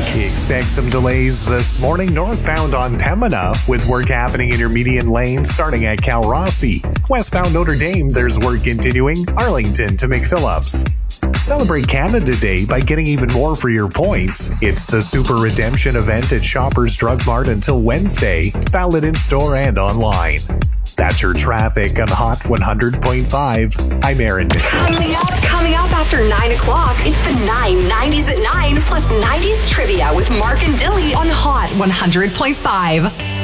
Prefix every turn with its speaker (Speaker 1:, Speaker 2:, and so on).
Speaker 1: Expect some delays this morning northbound on Pembina with work happening in your median lane starting at Cal Rossi. Westbound Notre Dame, there's work continuing Arlington to McPhillips. Celebrate Canada Day by getting even more for your points. It's the Super Redemption event at Shoppers Drug Mart until Wednesday, valid in store and online. That's your traffic on Hot 100.5. I'm Aaron.
Speaker 2: Coming up after 9 o'clock, it's the 990s at 9 plus 90s trivia with Mark and Dilly on Hot 100.5.